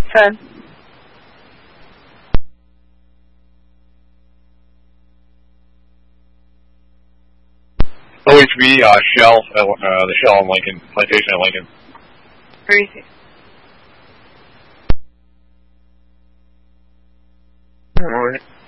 10. OHB, Shell, the Shell in Lincoln, Plantation in Lincoln. Crazy. Alright.